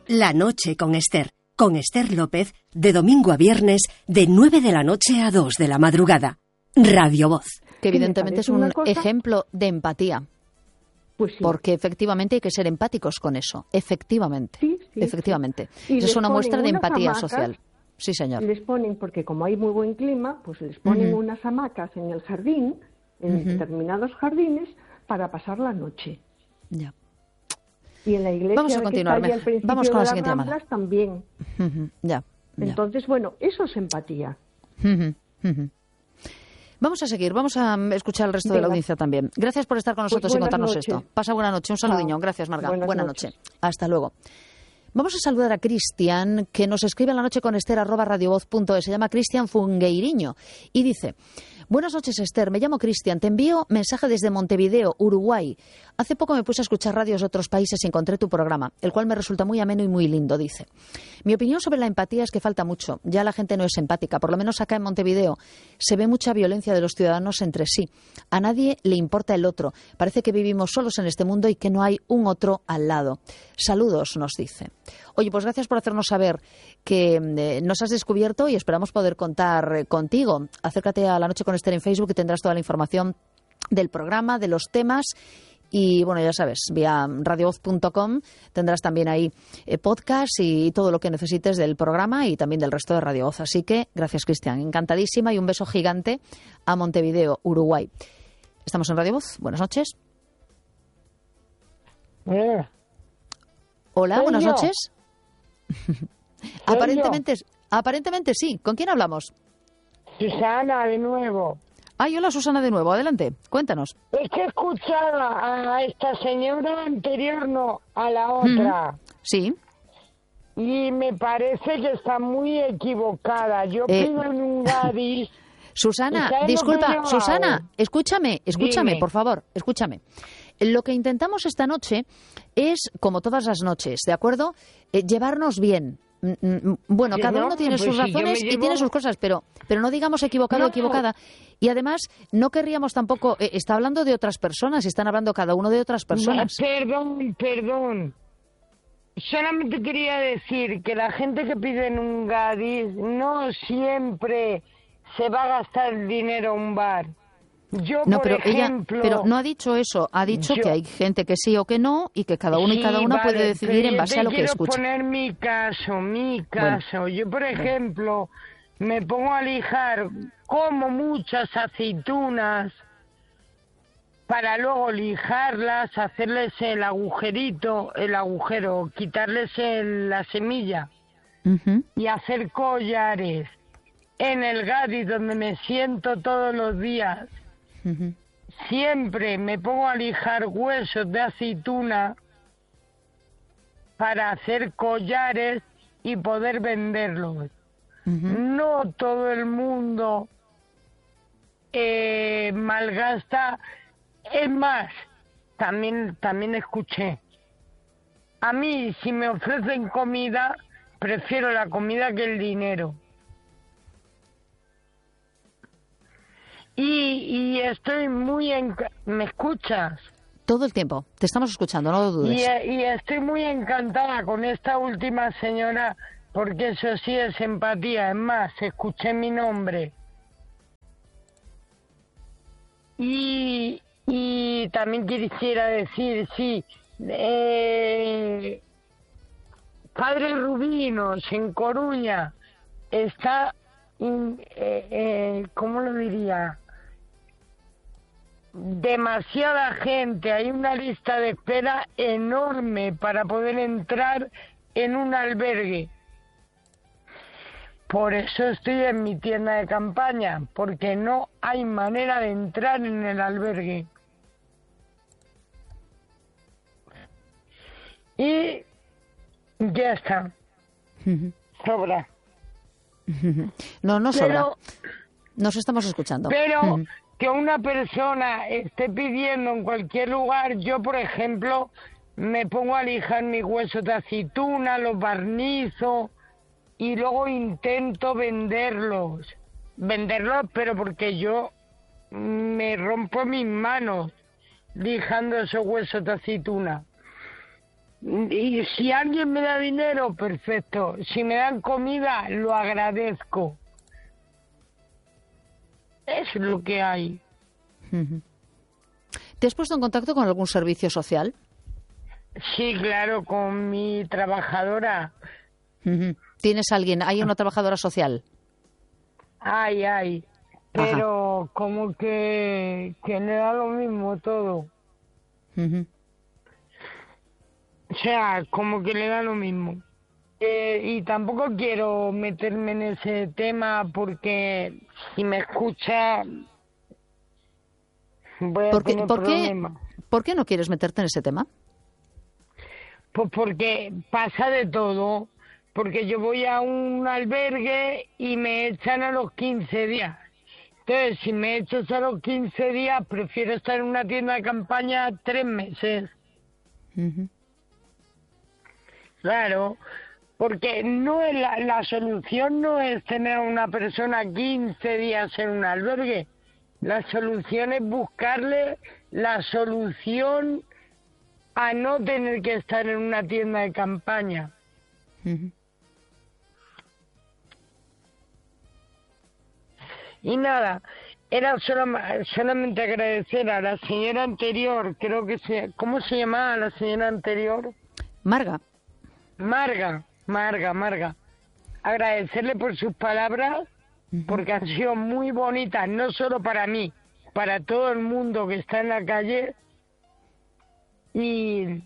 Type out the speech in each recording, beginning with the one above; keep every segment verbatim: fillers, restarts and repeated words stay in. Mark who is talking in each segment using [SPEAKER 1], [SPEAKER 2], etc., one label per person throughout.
[SPEAKER 1] La noche con Esther, con Esther López, de domingo a viernes, de nueve de la noche a dos de la madrugada. Radio Voz.
[SPEAKER 2] Que evidentemente es un ejemplo de empatía.
[SPEAKER 3] Pues sí.
[SPEAKER 2] Porque efectivamente hay que ser empáticos con eso. Efectivamente.
[SPEAKER 3] Sí, sí,
[SPEAKER 2] efectivamente.
[SPEAKER 3] sí.
[SPEAKER 2] Es una muestra de
[SPEAKER 3] unas
[SPEAKER 2] empatía
[SPEAKER 3] hamacas,
[SPEAKER 2] social. Sí, señor.
[SPEAKER 3] Les ponen, porque como hay muy buen clima, pues les ponen
[SPEAKER 2] Uh-huh.
[SPEAKER 3] unas hamacas en el jardín, en
[SPEAKER 2] Uh-huh.
[SPEAKER 3] determinados jardines, para pasar la noche.
[SPEAKER 2] Ya.
[SPEAKER 3] Y en la iglesia
[SPEAKER 2] Vamos a
[SPEAKER 3] que
[SPEAKER 2] continuar.
[SPEAKER 3] está ahí al principio
[SPEAKER 2] Vamos con
[SPEAKER 3] de
[SPEAKER 2] la
[SPEAKER 3] las
[SPEAKER 2] siguiente llamada.
[SPEAKER 3] Ramblas también.
[SPEAKER 2] Uh-huh. Ya, ya.
[SPEAKER 3] Entonces, bueno, eso es empatía.
[SPEAKER 2] Uh-huh. Uh-huh. Vamos a seguir, vamos a escuchar al resto
[SPEAKER 3] Venga.
[SPEAKER 2] de la audiencia también. Gracias por estar con nosotros
[SPEAKER 3] Pues
[SPEAKER 2] y contarnos
[SPEAKER 3] noches.
[SPEAKER 2] esto. Pasa buena noche, un saludiño.
[SPEAKER 3] Chao.
[SPEAKER 2] Gracias, Marga.
[SPEAKER 3] Buenas
[SPEAKER 2] Buena
[SPEAKER 3] noches.
[SPEAKER 2] noche. Hasta luego. Vamos a saludar a Cristian, que nos escribe en la noche con Esther, arroba radiovoz punto es. Se llama Cristian Fungueiriño y dice: buenas noches, Esther. Me llamo Cristian. Te envío mensaje desde Montevideo, Uruguay. Hace poco me puse a escuchar radios de otros países y encontré tu programa, el cual me resulta muy ameno y muy lindo, dice. Mi opinión sobre la empatía es que falta mucho. Ya la gente no es empática. Por lo menos acá en Montevideo se ve mucha violencia de los ciudadanos entre sí. A nadie le importa el otro. Parece que vivimos solos en este mundo y que no hay un otro al lado. Saludos, nos dice. Oye, pues gracias por hacernos saber que eh, nos has descubierto y esperamos poder contar eh, contigo. Acércate a La Noche con Esther en Facebook y tendrás toda la información del programa, de los temas. Y bueno, ya sabes, vía radiovoz punto com tendrás también ahí eh, podcast y todo lo que necesites del programa y también del resto de Radio Voz. Así que gracias, Cristian. Encantadísima y un beso gigante a Montevideo, Uruguay. Estamos en Radio Voz. Buenas noches.
[SPEAKER 4] Eh,
[SPEAKER 2] Hola,
[SPEAKER 4] ¿Soy
[SPEAKER 2] buenas
[SPEAKER 4] yo?
[SPEAKER 2] noches. Aparentemente, aparentemente sí. ¿Con quién hablamos?
[SPEAKER 4] Susana, de nuevo.
[SPEAKER 2] Ay, hola, Susana, de nuevo. Adelante, cuéntanos.
[SPEAKER 4] Es que escuchaba a esta señora anterior, no, a la otra.
[SPEAKER 2] Sí.
[SPEAKER 4] Y me parece que está muy equivocada. Yo
[SPEAKER 2] Eh,
[SPEAKER 4] pido en un Gadis.
[SPEAKER 2] Susana,
[SPEAKER 4] ¿Y sabes lo
[SPEAKER 2] disculpa,
[SPEAKER 4] que yo
[SPEAKER 2] Susana,
[SPEAKER 4] hago?
[SPEAKER 2] escúchame, escúchame,
[SPEAKER 4] Dime.
[SPEAKER 2] por favor, escúchame. Lo que intentamos esta noche es, como todas las noches, ¿de acuerdo? Eh, llevarnos bien. Mm, mm, Bueno,
[SPEAKER 4] Sí,
[SPEAKER 2] cada
[SPEAKER 4] no,
[SPEAKER 2] uno tiene
[SPEAKER 4] pues
[SPEAKER 2] sus
[SPEAKER 4] si yo
[SPEAKER 2] razones
[SPEAKER 4] me
[SPEAKER 2] y
[SPEAKER 4] llevo-
[SPEAKER 2] tiene sus cosas, pero, pero no digamos equivocado o
[SPEAKER 4] No.
[SPEAKER 2] equivocada. Y además, no querríamos tampoco... eh, está hablando de otras personas y están hablando cada uno de otras personas.
[SPEAKER 4] Perdón, perdón. Solamente quería decir que la gente que pide en un Gadis no siempre se va a gastar el dinero a un bar. Yo,
[SPEAKER 2] No,
[SPEAKER 4] por
[SPEAKER 2] pero
[SPEAKER 4] ejemplo...
[SPEAKER 2] ella, pero no ha dicho eso. Ha dicho
[SPEAKER 4] yo-
[SPEAKER 2] que hay gente que sí o que no y que cada uno y
[SPEAKER 4] Sí,
[SPEAKER 2] cada una
[SPEAKER 4] vale,
[SPEAKER 2] puede decidir
[SPEAKER 4] pero
[SPEAKER 2] en
[SPEAKER 4] yo
[SPEAKER 2] base
[SPEAKER 4] te
[SPEAKER 2] a lo que
[SPEAKER 4] quiero
[SPEAKER 2] escucha.
[SPEAKER 4] poner mi caso, mi
[SPEAKER 2] Bueno.
[SPEAKER 4] caso. Yo, por ejemplo, me pongo a lijar, como muchas aceitunas para luego lijarlas, hacerles el agujerito, el agujero, quitarles el- la semilla
[SPEAKER 2] Ujú.
[SPEAKER 4] y hacer collares en el Gadis donde me siento todos los días.
[SPEAKER 2] Ujú.
[SPEAKER 4] Siempre me pongo a lijar huesos de aceituna para hacer collares y poder venderlos.
[SPEAKER 2] Ujú.
[SPEAKER 4] No todo el mundo eh, malgasta. Es más, también, también escuché. A mí, si me ofrecen comida, prefiero la comida que el dinero. Y, y estoy muy... enca- ¿Me escuchas?
[SPEAKER 2] Todo el tiempo. Te estamos escuchando, no lo dudes.
[SPEAKER 4] Y, y estoy muy encantada con esta última señora, porque eso sí es empatía. Es más, escuché mi nombre. Y, y también quisiera decir, sí, eh, Padre Rubinos, en Coruña, está, in- eh, eh, ¿cómo lo diría? Demasiada gente, hay una lista de espera enorme para poder entrar en un albergue. Por eso estoy en mi tienda de campaña, porque no hay manera de entrar en el albergue. Y ya está,
[SPEAKER 2] Ujú.
[SPEAKER 4] sobra.
[SPEAKER 2] No, no sobra.
[SPEAKER 4] Pero,
[SPEAKER 2] Nos estamos escuchando.
[SPEAKER 4] pero
[SPEAKER 2] Ujú.
[SPEAKER 4] que una persona esté pidiendo en cualquier lugar, yo por ejemplo me pongo a lijar mis huesos de aceituna, los barnizo y luego intento venderlos. Venderlos, pero porque yo me rompo mis manos lijando esos huesos de aceituna. Y si alguien me da dinero, perfecto. Si me dan comida, lo agradezco. Es lo que hay.
[SPEAKER 2] Uh-huh. ¿Te has puesto en contacto con algún servicio social?
[SPEAKER 4] Sí, claro, con mi trabajadora.
[SPEAKER 2] Uh-huh. ¿Tienes alguien? ¿Hay una trabajadora social?
[SPEAKER 4] Ay, ay. Pero Ajá. como que, que le da lo mismo todo.
[SPEAKER 2] Uh-huh.
[SPEAKER 4] O sea, como que le da lo mismo. Eh, y tampoco quiero meterme en ese tema porque si me escucha voy a
[SPEAKER 2] ¿Por qué,
[SPEAKER 4] tener
[SPEAKER 2] por
[SPEAKER 4] problemas.
[SPEAKER 2] Qué, ¿Por qué no quieres meterte en ese tema?
[SPEAKER 4] Pues porque pasa de todo. Porque yo voy a un albergue y me echan a los quince días. Entonces, si me echas a los quince días, prefiero estar en una tienda de campaña tres meses.
[SPEAKER 2] Uh-huh.
[SPEAKER 4] Claro, porque no es la, la solución no es tener a una persona quince días en un albergue. La solución es buscarle la solución a no tener que estar en una tienda de campaña.
[SPEAKER 2] Uh-huh.
[SPEAKER 4] Y nada, era solo, solamente agradecer a la señora anterior, creo que se... ¿Cómo se llamaba la señora anterior?
[SPEAKER 2] Marga.
[SPEAKER 4] Marga, Marga, Marga. Agradecerle por sus palabras, uh-huh. porque han sido muy bonitas, no solo para mí, para todo el mundo que está en la calle. Y...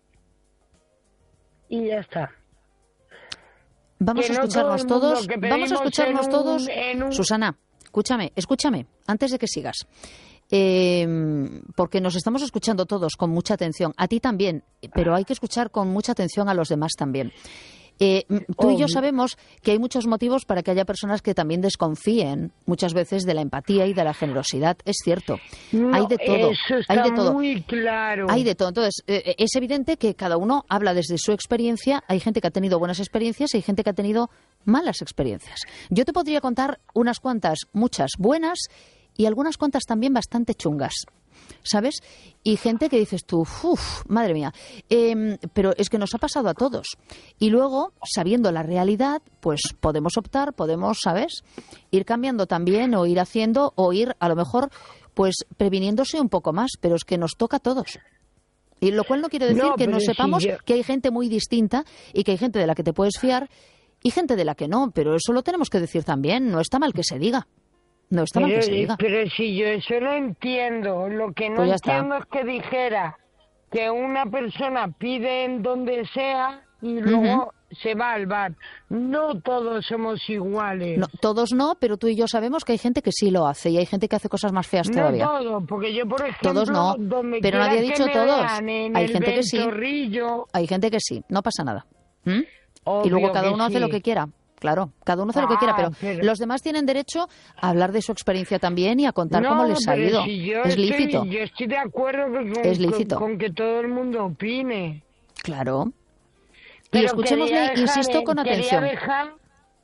[SPEAKER 4] Y ya está.
[SPEAKER 2] Vamos
[SPEAKER 4] que
[SPEAKER 2] a escucharnos
[SPEAKER 4] no todo
[SPEAKER 2] todos. Vamos a escucharnos un, todos. Un... Susana, escúchame, escúchame, antes de que sigas. Eh, porque nos estamos escuchando todos con mucha atención, a ti también, pero hay que escuchar con mucha atención a los demás también. Eh, tú oh. y yo sabemos que hay muchos motivos para que haya personas que también desconfíen muchas veces de la empatía y de la generosidad. Es cierto,
[SPEAKER 4] no,
[SPEAKER 2] hay de todo,
[SPEAKER 4] eso está
[SPEAKER 2] hay de todo,
[SPEAKER 4] muy claro.
[SPEAKER 2] Hay de todo. Entonces, eh, es evidente que cada uno habla desde su experiencia. Hay gente que ha tenido buenas experiencias y hay gente que ha tenido malas experiencias. Yo te podría contar unas cuantas, muchas buenas y algunas cuantas también bastante chungas, ¿sabes? Y gente que dices tú, uff, madre mía, eh, pero es que nos ha pasado a todos. Y luego, sabiendo la realidad, pues podemos optar, podemos, ¿sabes?, ir cambiando también o ir haciendo o ir, a lo mejor, pues previniéndose un poco más, pero es que nos toca a todos. Y lo cual no quiere decir
[SPEAKER 4] no,
[SPEAKER 2] que no sepamos
[SPEAKER 4] si yo...
[SPEAKER 2] que hay gente muy distinta y que hay gente de la que te puedes fiar y gente de la que no, pero eso lo tenemos que decir también, no está mal que se diga. No está
[SPEAKER 4] pero,
[SPEAKER 2] mal que se diga.
[SPEAKER 4] Pero si yo eso lo entiendo, lo que no
[SPEAKER 2] pues
[SPEAKER 4] entiendo
[SPEAKER 2] está.
[SPEAKER 4] es que dijera que una persona pide en donde sea y luego uh-huh. se va al bar. No todos somos iguales.
[SPEAKER 2] No, todos no, pero tú y yo sabemos que hay gente que sí lo hace y hay gente que hace cosas más feas
[SPEAKER 4] no
[SPEAKER 2] todavía.
[SPEAKER 4] No todos, porque yo, por ejemplo,
[SPEAKER 2] todos no, pero nadie ha dicho todos. Hay gente que sí. Hay gente que sí, no pasa nada. ¿Mm? Y luego cada uno
[SPEAKER 4] sí.
[SPEAKER 2] hace lo que quiera. Claro, cada uno hace ah, lo que quiera, pero, pero los demás tienen derecho a hablar de su experiencia también y a contar
[SPEAKER 4] no,
[SPEAKER 2] cómo les ha ido.
[SPEAKER 4] Si yo
[SPEAKER 2] es
[SPEAKER 4] estoy,
[SPEAKER 2] lícito.
[SPEAKER 4] Yo estoy de acuerdo con,
[SPEAKER 2] es lícito.
[SPEAKER 4] Con, con que todo el mundo opine.
[SPEAKER 2] Claro.
[SPEAKER 4] Pero
[SPEAKER 2] y escuchémosle,
[SPEAKER 4] dejar,
[SPEAKER 2] insisto, con
[SPEAKER 4] quería
[SPEAKER 2] atención.
[SPEAKER 4] Dejar,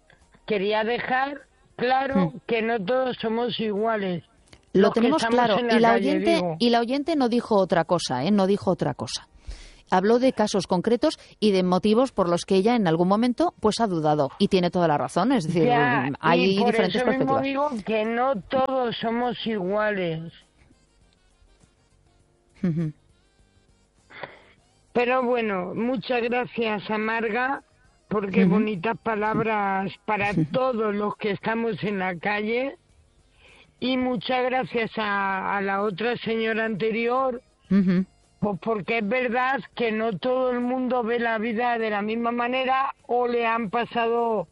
[SPEAKER 4] quería dejar claro hmm. que no todos somos iguales.
[SPEAKER 2] Lo tenemos claro.
[SPEAKER 4] La
[SPEAKER 2] y, la
[SPEAKER 4] calle,
[SPEAKER 2] oyente,
[SPEAKER 4] digo.
[SPEAKER 2] y la oyente no dijo otra cosa, ¿eh? No dijo otra cosa. Habló de casos concretos y de motivos por los que ella en algún momento pues ha dudado y tiene toda la razón, es decir,
[SPEAKER 4] ya,
[SPEAKER 2] hay
[SPEAKER 4] y por
[SPEAKER 2] diferentes
[SPEAKER 4] eso
[SPEAKER 2] perspectivas.
[SPEAKER 4] Mismo digo que no todos somos iguales.
[SPEAKER 2] Uh-huh.
[SPEAKER 4] Pero bueno, muchas gracias a Marga, porque uh-huh. bonitas palabras para uh-huh. todos los que estamos en la calle, y muchas gracias a, a la otra señora anterior.
[SPEAKER 2] Uh-huh.
[SPEAKER 4] Pues porque es verdad que no todo el mundo ve la vida de la misma manera o le han pasado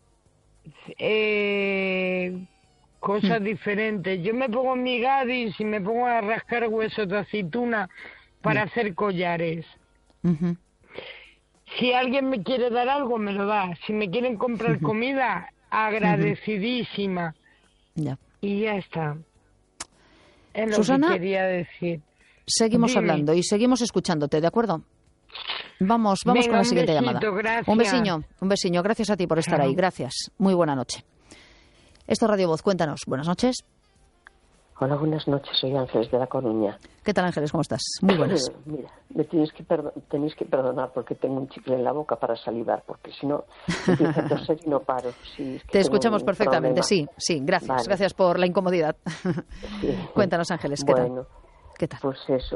[SPEAKER 4] eh, cosas diferentes. Yo me pongo en mi Gadis y me pongo a rascar huesos de aceituna para
[SPEAKER 2] uh-huh.
[SPEAKER 4] hacer collares.
[SPEAKER 2] Uh-huh.
[SPEAKER 4] Si alguien me quiere dar algo, me lo da. Si me quieren comprar uh-huh. comida, agradecidísima.
[SPEAKER 2] Uh-huh. Yeah.
[SPEAKER 4] Y ya está. Es lo
[SPEAKER 2] Susana,
[SPEAKER 4] que quería decir.
[SPEAKER 2] Seguimos
[SPEAKER 4] Dime.
[SPEAKER 2] hablando y seguimos escuchándote, ¿de acuerdo? Vamos, vamos
[SPEAKER 4] Venga,
[SPEAKER 2] con la siguiente
[SPEAKER 4] besito,
[SPEAKER 2] llamada.
[SPEAKER 4] Gracias.
[SPEAKER 2] Un besiño, un besiño. Gracias a ti por estar
[SPEAKER 4] Chao.
[SPEAKER 2] ahí. Gracias. Muy buena noche. Esto es Radio Voz. Cuéntanos. Buenas noches.
[SPEAKER 5] Hola, buenas noches. Soy Ángeles de La Coruña.
[SPEAKER 2] ¿Qué tal, Ángeles? ¿Cómo estás? Muy buenas.
[SPEAKER 5] Mira, me tienes que, perdo- tenéis que perdonar porque tengo un chicle en la boca para salivar, porque si no, empiezo a toser y no paro. Sí, es que
[SPEAKER 2] Te
[SPEAKER 5] tengo
[SPEAKER 2] escuchamos
[SPEAKER 5] un
[SPEAKER 2] perfectamente,
[SPEAKER 5] problema.
[SPEAKER 2] sí, sí, gracias.
[SPEAKER 5] Vale.
[SPEAKER 2] Gracias por la incomodidad.
[SPEAKER 5] Sí.
[SPEAKER 2] Cuéntanos, Ángeles, ¿qué
[SPEAKER 5] Bueno,
[SPEAKER 2] tal? ¿Qué tal?
[SPEAKER 5] pues eso.